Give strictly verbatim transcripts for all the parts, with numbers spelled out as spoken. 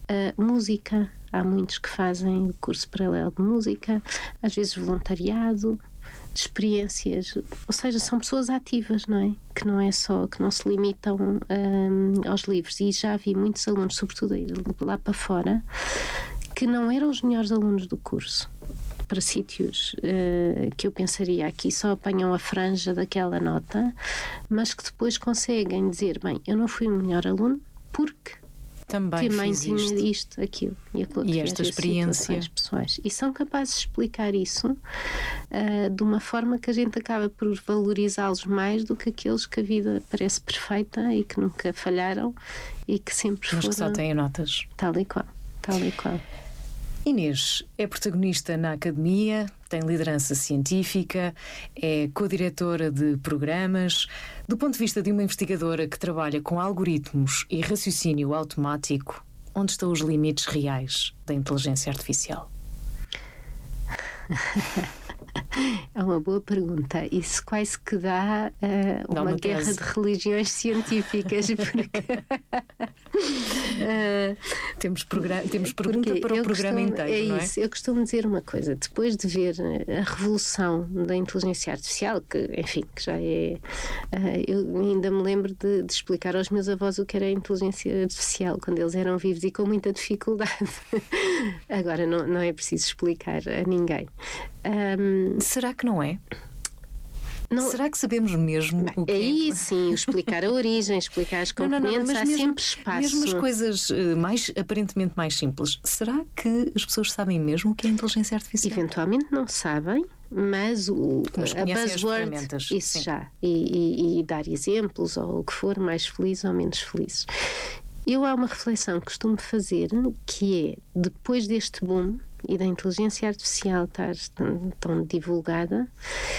Uh, música, há muitos que fazem curso paralelo de música, às vezes voluntariado, experiências, ou seja, são pessoas ativas, não é? Que não é só, que não se limitam um, aos livros. E já vi muitos alunos, sobretudo a ir lá para fora, que não eram os melhores alunos do curso, para sítios uh, que eu pensaria aqui só apanham a franja daquela nota, mas que depois conseguem dizer, bem, eu não fui o melhor aluno porque também também fiz tinha isto. isto, aquilo e aquilo, e esta experiência pessoais, e são capazes de explicar isso uh, de uma forma que a gente acaba por valorizá-los mais do que aqueles que a vida parece perfeita e que nunca falharam e que sempre mas foram, que só têm notas tal e qual, tal e qual. Inês é protagonista na academia, tem liderança científica, é co-diretora de programas. Do ponto de vista de uma investigadora que trabalha com algoritmos e raciocínio automático, onde estão os limites reais da inteligência artificial? É uma boa pergunta. Isso quase que dá, uh, dá uma, uma guerra de religiões científicas. Porque, uh, temos, temos pergunta para o programa costumo, inteiro, é não é? Isso, eu costumo dizer uma coisa. Depois de ver a revolução da inteligência artificial, que, enfim, que já é... Uh, eu ainda me lembro de, de explicar aos meus avós o que era a inteligência artificial, quando eles eram vivos e com muita dificuldade. Agora não, não é preciso explicar a ninguém. Um, Será que não é? Não, Será que sabemos mesmo bem, o que aí é? sim, explicar a origem, explicar as componentes, não, não, não, mas há mesmo, sempre espaço. Mesmo as coisas mais, aparentemente mais simples, será que as pessoas sabem mesmo o que é inteligência artificial? Eventualmente não sabem, mas o, mas a buzzword, isso sim. Já, e, e, e dar exemplos ou o que for, mais feliz ou menos felizes. Eu há uma reflexão que costumo fazer, que é, depois deste boom e da inteligência artificial estar tão, tão divulgada,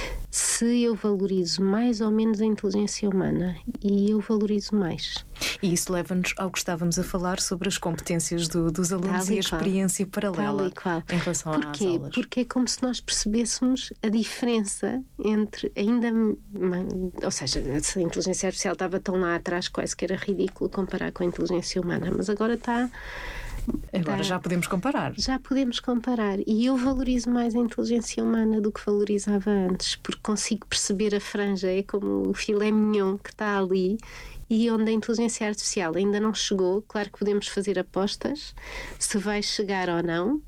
se eu valorizo mais ou menos a inteligência humana, e eu valorizo mais. E isso leva-nos ao que estávamos a falar sobre as competências do, dos alunos e, e a experiência qual. paralela em relação Porquê? às aulas. Porque é como se nós percebêssemos a diferença entre ainda... Ou seja, se a inteligência artificial estava tão lá atrás, quase que era ridículo comparar com a inteligência humana, mas agora está... Agora já podemos comparar. Já podemos comparar. E eu valorizo mais a inteligência humana do que valorizava antes, porque consigo perceber a franja, é como o filé mignon que está ali e onde a inteligência artificial ainda não chegou. Claro que podemos fazer apostas se vai chegar ou não.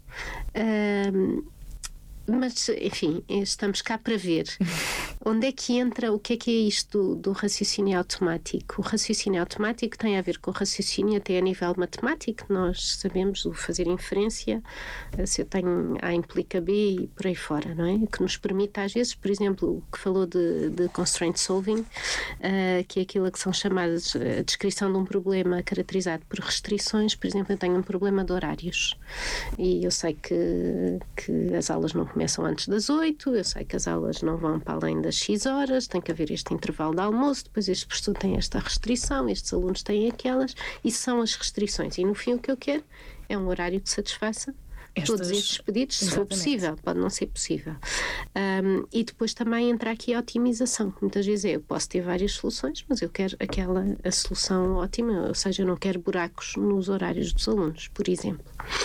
Um, mas, enfim, estamos cá para ver. Onde é que entra, o que é que é isto do, do raciocínio automático? O raciocínio automático tem a ver com o raciocínio até a nível matemático. Nós sabemos o fazer inferência, se eu tenho A implica B e por aí fora, não é? Que nos permite às vezes, por exemplo, o que falou de, de constraint solving, uh, que é aquilo que são chamadas a descrição de um problema caracterizado por restrições. Por exemplo, eu tenho um problema de horários e eu sei que, que as aulas não começam antes das oito, eu sei que as aulas não vão para além das X horas, tem que haver este intervalo de almoço, depois este professor tem esta restrição, estes alunos têm aquelas, e são as restrições. E no fim o que eu quero é um horário que satisfaça Estas... todos estes pedidos, se Exatamente. for possível, pode não ser possível. Um, e depois também entra aqui a otimização, que muitas vezes é, eu posso ter várias soluções, mas eu quero aquela a solução ótima, ou seja, eu não quero buracos nos horários dos alunos, por exemplo.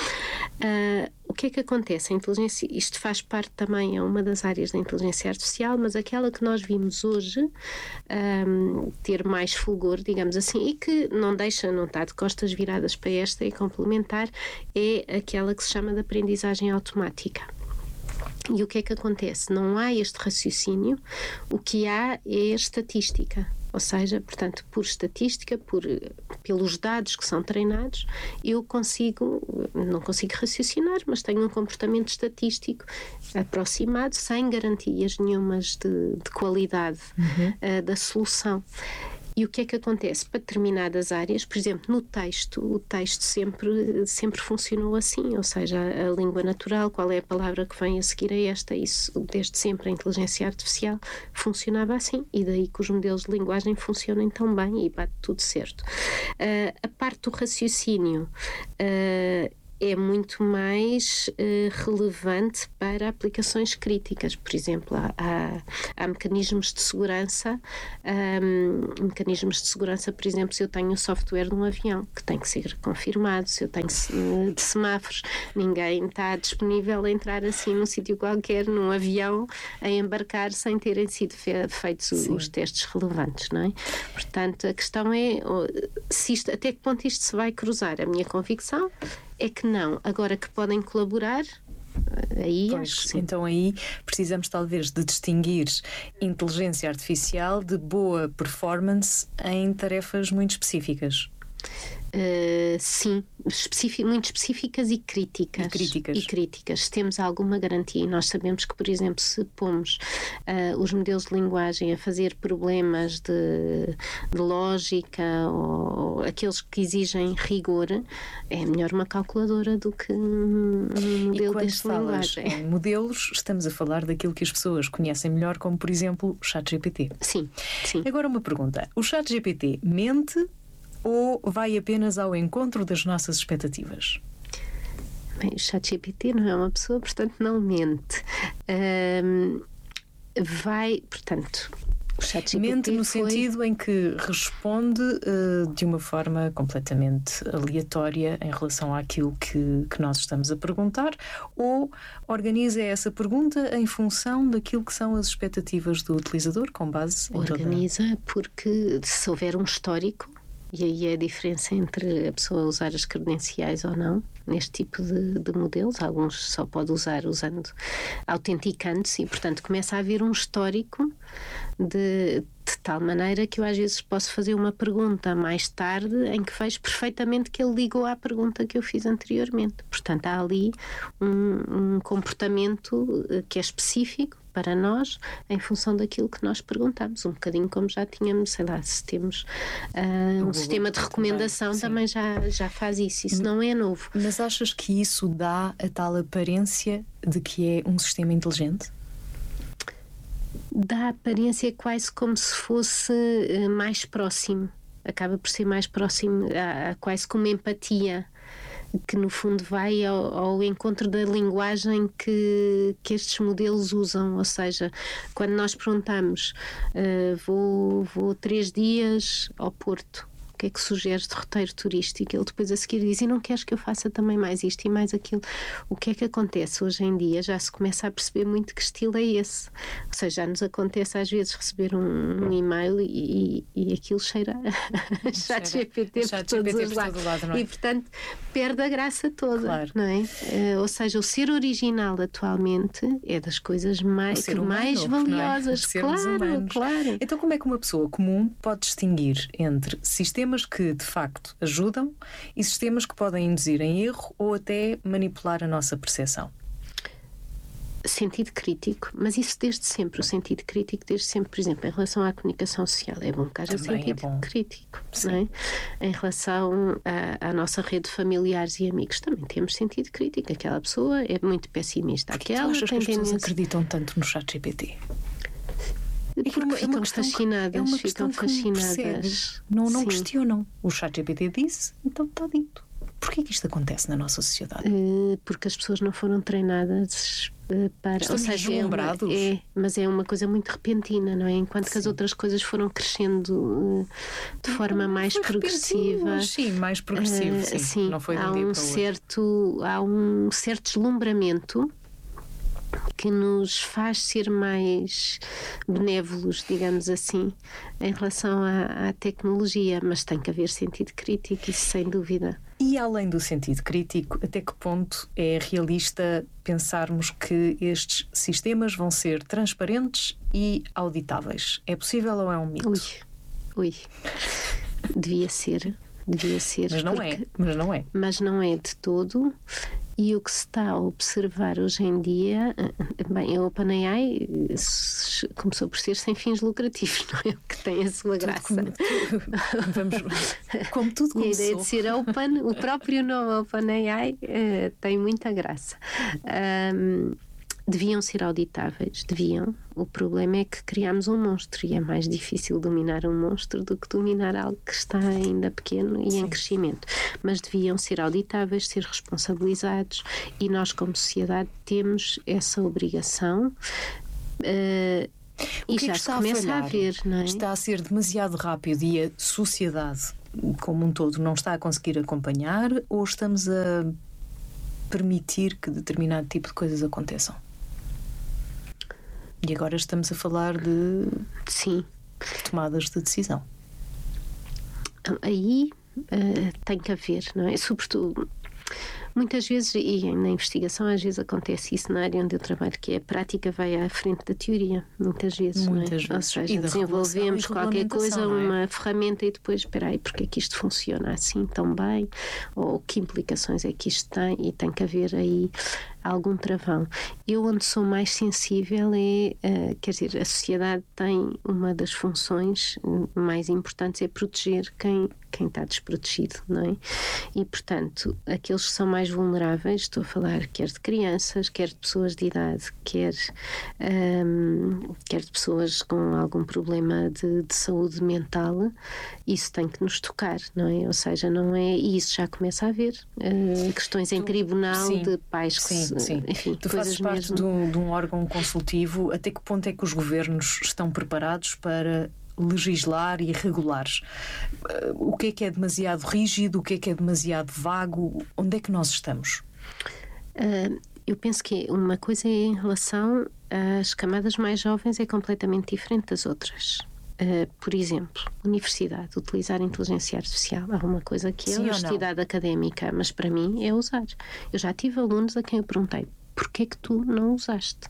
Uh, o que é que acontece? A inteligência, isto faz parte também, é uma das áreas da inteligência artificial, mas aquela que nós vimos hoje um, ter mais fulgor, digamos assim, e que não deixa, não está de costas viradas para esta e complementar, é aquela que se chama de aprendizagem automática. E o que é que acontece? Não há este raciocínio, o que há é estatística. Ou seja, portanto, por estatística, por, pelos dados que são treinados, eu consigo, não consigo raciocinar, mas tenho um comportamento estatístico aproximado, sem garantias nenhumas de, de qualidade uhum. uh, da solução. E o que é que acontece? Para determinadas áreas, por exemplo, no texto, o texto sempre, sempre funcionou assim, ou seja, a, a língua natural, qual é a palavra que vem a seguir a esta, isso desde sempre a inteligência artificial funcionava assim, e daí que os modelos de linguagem funcionem tão bem e bate tudo certo. Uh, a parte do raciocínio uh, é muito mais uh, relevante para aplicações críticas. Por exemplo, há, há, há mecanismos de segurança, um, mecanismos de segurança, por exemplo, se eu tenho o software de um avião que tem que ser confirmado, se eu tenho de semáforos, ninguém está disponível a entrar assim num sítio qualquer, num avião, a embarcar sem terem sido fe- feitos os, os testes relevantes, não é? Portanto, a questão é se isto, até que ponto isto se vai cruzar. A minha convicção é que não. Agora que podem colaborar, aí pois, acho que sim. Então aí precisamos talvez de distinguir inteligência artificial de boa performance em tarefas muito específicas. Uh, sim, especific, muito específicas e críticas. E críticas. E críticas. Se temos alguma garantia, e nós sabemos que, por exemplo, se pomos uh, os modelos de linguagem a fazer problemas de, de lógica ou aqueles que exigem rigor, é melhor uma calculadora do que um modelo deste linguagem. Em modelos, estamos a falar daquilo que as pessoas conhecem melhor, como, por exemplo, o ChatGPT. Sim, sim. Agora uma pergunta. O ChatGPT mente ou vai apenas ao encontro das nossas expectativas? Bem, o ChatGPT não é uma pessoa, portanto não mente. Um, vai, portanto, o ChatGPT mente no foi... sentido em que responde uh, de uma forma completamente aleatória em relação àquilo que, que nós estamos a perguntar, ou organiza essa pergunta em função daquilo que são as expectativas do utilizador, com base em Organiza toda... porque se houver um histórico, e aí é a diferença entre a pessoa usar as credenciais ou não, neste tipo de, de modelos. Alguns só pode usar usando autenticando-se e, portanto, começa a haver um histórico de, de tal maneira que eu às vezes posso fazer uma pergunta mais tarde em que vejo perfeitamente que ele ligou à pergunta que eu fiz anteriormente. Portanto, há ali um, um comportamento que é específico para nós, em função daquilo que nós perguntamos, um bocadinho como já tínhamos, sei lá, se temos uh, um sistema de recomendação também, também já, já faz isso, isso não é novo. Mas achas que isso dá a tal aparência de que é um sistema inteligente? Dá a aparência quase como se fosse uh, mais próximo, acaba por ser mais próximo, uh, quase como empatia, que no fundo vai ao, ao encontro da linguagem que, que estes modelos usam. Ou seja, quando nós perguntamos uh, vou, vou três dias ao Porto, o que é que sugeres de roteiro turístico? Ele depois a seguir diz, e não queres que eu faça também mais isto e mais aquilo? O que é que acontece hoje em dia? Já se começa a perceber muito que estilo é esse. Ou seja, já nos acontece às vezes receber um, um e-mail e, e, e aquilo cheira a ChatGPT por todos os lados. Lado, é? E portanto perde a graça toda, claro. Não é? Uh, ou seja, o ser original atualmente é das coisas mais, humano, mais valiosas. É? Claro, claro. Então como é que uma pessoa comum pode distinguir entre sistemas que de facto ajudam e sistemas que podem induzir em erro ou até manipular a nossa percepção? Sentido crítico, mas isso desde sempre, o sentido crítico desde sempre, por exemplo, em relação à comunicação social, é bom que haja sentido é crítico, não é? Em relação à, à nossa rede de familiares e amigos, também temos sentido crítico. Aquela pessoa é muito pessimista. Porque Aquela tu achas tem que as pessoas tendência... acreditam tanto no ChatGPT? Porque é uma, ficam é uma fascinadas, é uma questão ficam fascinadas. Não, não questionam. O ChatGPT disse, então está dito. Porquê que isto acontece na nossa sociedade? Uh, porque as pessoas não foram treinadas uh, para... Estão deslumbrados. É, é, mas é uma coisa muito repentina, não é? Enquanto Sim. que as outras coisas foram crescendo uh, de forma não, mais progressiva. Sim, mais progressivo, uh, sim. sim. Não foi de há um dia um para o certo, há um certo deslumbramento que nos faz ser mais benévolos, digamos assim, em relação à, à tecnologia, mas tem que haver sentido crítico, isso sem dúvida. E além do sentido crítico, até que ponto é realista pensarmos que estes sistemas vão ser transparentes e auditáveis? É possível ou é um mito? Ui, ui. Devia ser, devia ser. Mas não porque... é, mas não é. Mas não é de todo. E o que se está a observar hoje em dia, bem, a OpenAI começou por ser sem fins lucrativos, não é? O que tem a sua graça. Como, vamos, como tudo começou. E a ideia de ser open, o próprio nome OpenAI uh, tem muita graça. Um, deviam ser auditáveis, deviam. O problema é que criámos um monstro e é mais difícil dominar um monstro do que dominar algo que está ainda pequeno e Sim. em crescimento. Mas deviam ser auditáveis, ser responsabilizados, e nós como sociedade temos essa obrigação. Uh, o e que já é que se está começa a, a ver, não é? Está a ser demasiado rápido e a sociedade como um todo não está a conseguir acompanhar, ou estamos a permitir que determinado tipo de coisas aconteçam? E agora estamos a falar de Sim. tomadas de decisão. Aí uh, tem que haver, não é? Sobretudo, muitas vezes, e na investigação às vezes acontece isso na área onde eu trabalho, que é a prática vai à frente da teoria, muitas vezes, muitas não é? vezes. Ou seja, desenvolvemos qualquer coisa, não é? uma ferramenta, e depois, espera aí, porque é que isto funciona assim tão bem? Ou que implicações é que isto tem? E tem que haver aí algum travão. Eu, onde sou mais sensível é, uh, quer dizer, a sociedade tem uma das funções mais importantes, é proteger quem, quem está desprotegido, não é? E, portanto, aqueles que são mais vulneráveis, estou a falar quer de crianças, quer de pessoas de idade, quer, um, quer de pessoas com algum problema de, de saúde mental, isso tem que nos tocar, não é? Ou seja, não é, e isso já começa a haver uh, questões em tu, tribunal sim, de pais que sim. se Sim, enfim, tu fazes parte de um, de um órgão consultivo. Até que ponto é que os governos estão preparados para legislar e regular? O que é que é demasiado rígido? O que é que é demasiado vago? Onde é que nós estamos? Uh, eu penso que uma coisa é em relação às camadas mais jovens, é completamente diferente das outras. Uh, por exemplo, universidade, utilizar a inteligência artificial. Há uma coisa que é a honestidade académica, mas para mim é usar. Eu já tive alunos a quem eu perguntei: porquê é que tu não usaste?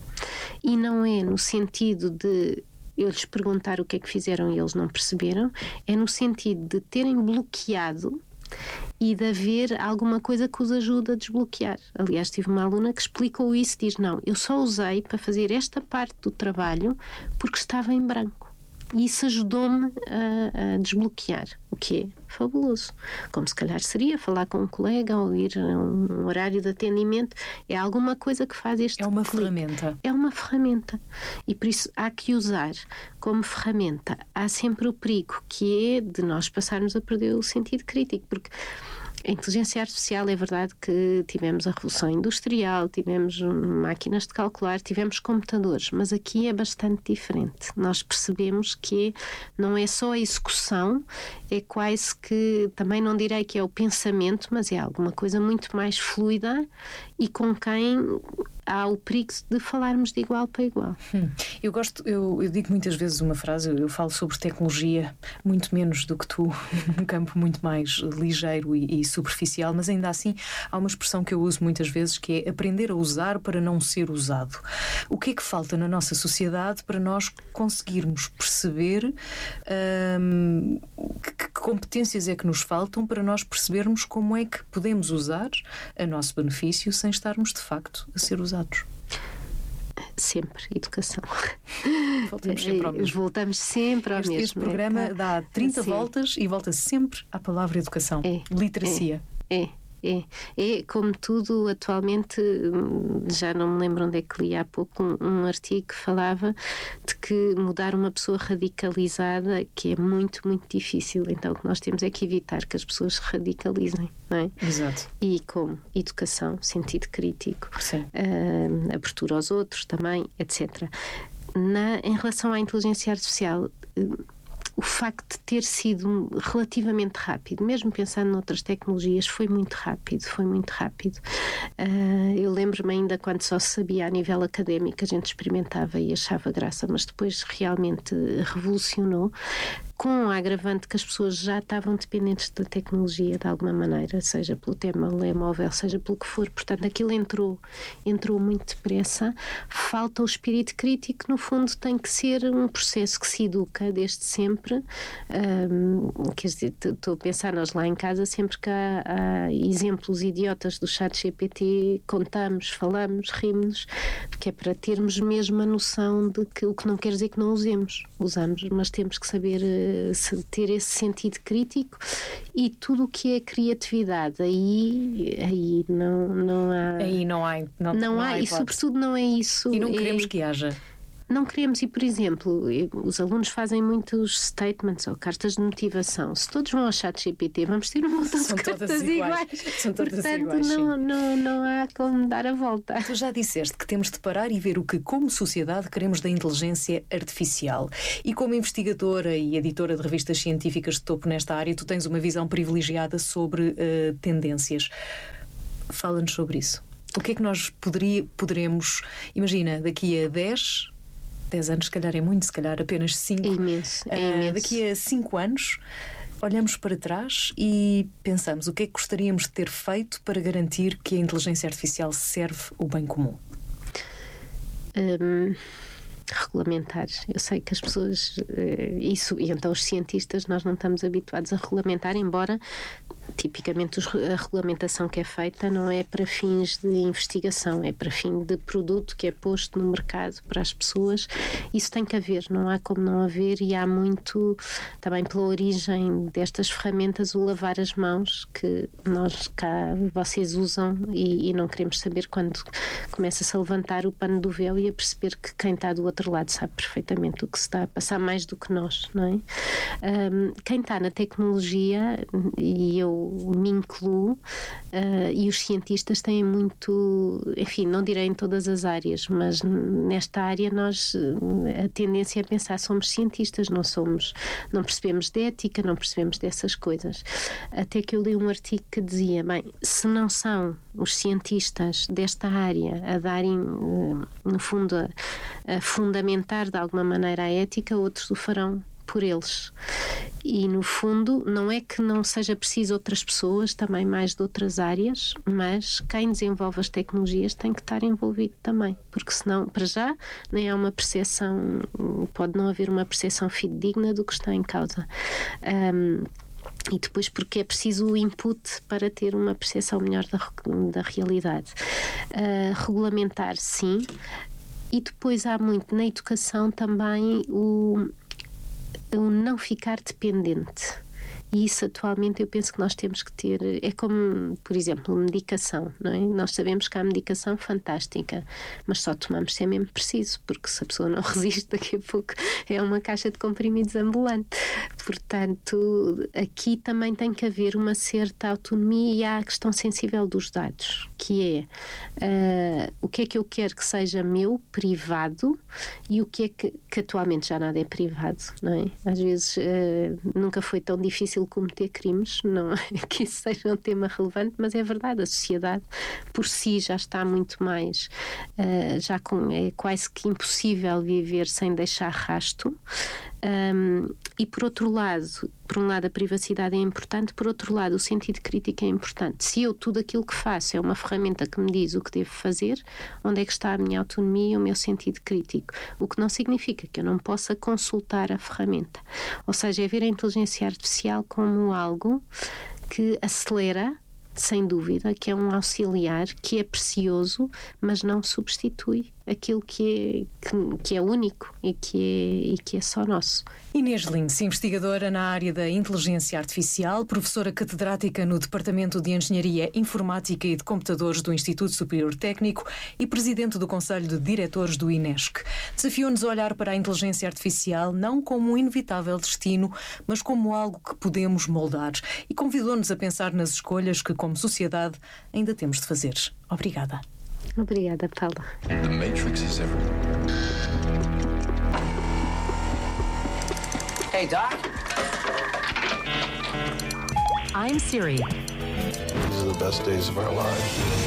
E não é no sentido de eu lhes perguntar o que é que fizeram e eles não perceberam, é no sentido de terem bloqueado e de haver alguma coisa que os ajude a desbloquear. Aliás, tive uma aluna que explicou isso, diz: não, eu só usei para fazer esta parte do trabalho porque estava em branco. E isso ajudou-me a, a desbloquear, o que é fabuloso. Como se calhar seria falar com um colega ou ir a um horário de atendimento. É alguma coisa que faz este É uma clique. ferramenta. É uma ferramenta. E por isso há que usar como ferramenta. Há sempre o perigo, que é de nós passarmos a perder o sentido crítico, porque a inteligência artificial, é verdade que tivemos a revolução industrial, tivemos máquinas de calcular, tivemos computadores, mas aqui é bastante diferente. Nós percebemos que não é só a execução, é quase que, também não direi que é o pensamento, mas é alguma coisa muito mais fluida e com quem há o perigo de falarmos de igual para igual. Hum. Eu gosto, eu, eu digo muitas vezes uma frase, eu, eu falo sobre tecnologia muito menos do que tu, num campo muito mais ligeiro e, e superficial, mas ainda assim há uma expressão que eu uso muitas vezes, que é aprender a usar para não ser usado. O que é que falta na nossa sociedade para nós conseguirmos perceber hum, que, que competências é que nos faltam para nós percebermos como é que podemos usar a nosso benefício sem estarmos de facto a ser usados? Sempre educação. Voltamos sempre ao mesmo. Voltamos sempre ao este, mesmo. Este programa é, dá trinta sim. voltas e volta sempre à palavra educação. É, literacia. É, é. É, é como tudo atualmente, já não me lembro onde é que li há pouco um, um artigo que falava de que mudar uma pessoa radicalizada, que é muito, muito difícil. Então o que nós temos é que evitar que as pessoas se radicalizem, não é? Exato. E como educação, sentido crítico, uh, abertura aos outros também, etcétera. Na, em relação à inteligência artificial, uh, o facto de ter sido relativamente rápido, mesmo pensando noutras tecnologias, foi muito rápido, foi muito rápido. Uh, eu lembro-me ainda quando só se sabia a nível académico, a gente experimentava e achava graça, mas depois realmente revolucionou, com a agravante que as pessoas já estavam dependentes da tecnologia de alguma maneira, seja pelo telemóvel, seja pelo que for. Portanto, aquilo entrou, entrou muito depressa. Falta o espírito crítico, no fundo tem que ser um processo que se educa desde sempre. Um, quer dizer, estou a pensar, nós lá em casa, sempre que há, há exemplos idiotas do chat G P T, contamos, falamos, rimos, porque é para termos mesmo a noção de que o que não quer dizer que não usemos. Usamos, mas temos que saber uh, ter esse sentido crítico e tudo o que é criatividade, aí, aí não, não há... Aí não há, não, não, não há, há e sobretudo não é isso. E não é, queremos que haja. Não queremos, e por exemplo, os alunos fazem muitos statements ou cartas de motivação. Se todos vão ao chat G P T, vamos ter um montão de cartas iguais. iguais. São todas Portanto, iguais, não, não, não há como dar a volta. Tu já disseste que temos de parar e ver o que, como sociedade, queremos da inteligência artificial. E como investigadora e editora de revistas científicas de topo nesta área, tu tens uma visão privilegiada sobre uh, tendências. Fala-nos sobre isso. O que é que nós poderia, poderemos... Imagina, daqui a dez... dez anos, se calhar é muito, se calhar apenas cinco. É imenso, é uh, imenso. Daqui a cinco anos, olhamos para trás e pensamos o que é que gostaríamos de ter feito para garantir que a inteligência artificial serve o bem comum? Um, regulamentar. Eu sei que as pessoas... Uh, isso, e então os cientistas, nós não estamos habituados a regulamentar, embora... Tipicamente a regulamentação que é feita não é para fins de investigação, é para fim de produto que é posto no mercado para as pessoas. Isso tem que haver, não há como não haver, e há muito, também pela origem destas ferramentas, o lavar as mãos, que nós cá, vocês usam e, e não queremos saber quando começa-se a levantar o pano do véu e a perceber que quem está do outro lado sabe perfeitamente o que se está a passar, mais do que nós, não é? Um, quem está na tecnologia, e eu me incluo, uh, e os cientistas têm muito, enfim, não direi em todas as áreas, mas nesta área nós, a tendência é pensar somos cientistas, não somos, não percebemos de ética, não percebemos dessas coisas. Até que eu li um artigo que dizia, bem, se não são os cientistas desta área a darem, uh, no fundo, a, a fundamentar de alguma maneira a ética, outros o farão por eles. E no fundo não é que não seja preciso outras pessoas também mais de outras áreas, mas quem desenvolve as tecnologias tem que estar envolvido também, porque senão, para já, nem há uma percepção, pode não haver uma percepção fidedigna do que está em causa. Um, E depois porque é preciso o input para ter uma percepção melhor da, da realidade. Uh, regulamentar, sim. E depois há muito na educação também o o não ficar dependente. E isso atualmente eu penso que nós temos que ter, é como, por exemplo, medicação, não é? Nós sabemos que há medicação fantástica, mas só tomamos se é mesmo preciso, porque se a pessoa não resiste, daqui a pouco é uma caixa de comprimidos ambulante. Portanto, aqui também tem que haver uma certa autonomia, e há a questão sensível dos dados, que é uh, o que é que eu quero que seja meu, privado, e o que é que, que atualmente já nada é privado, não é? Às vezes uh, nunca foi tão difícil cometer crimes, não é que isso seja um tema relevante, mas é verdade, a sociedade por si já está muito mais, uh, já com, é quase que impossível viver sem deixar rasto. Um, e por outro lado, por um lado a privacidade é importante, por outro lado o sentido crítico é importante. Se eu tudo aquilo que faço é uma ferramenta que me diz o que devo fazer, onde é que está a minha autonomia e o meu sentido crítico? O que não significa que eu não possa consultar a ferramenta. Ou seja, é ver a inteligência artificial como algo que acelera, sem dúvida, que é um auxiliar, que é precioso, mas não substitui aquilo que é, que, que é único e que é, e que é só nosso. Inês Lins, investigadora na área da inteligência artificial, professora catedrática no Departamento de Engenharia Informática e de Computadores do Instituto Superior Técnico e presidente do Conselho de Diretores do INESC. Desafiou-nos a olhar para a inteligência artificial não como um inevitável destino, mas como algo que podemos moldar, e convidou-nos a pensar nas escolhas que, como sociedade, ainda temos de fazer. Obrigada. Obrigada, Paula. The Matrix is everywhere. Hey, Doc. I'm Siri. These are the best days of our lives.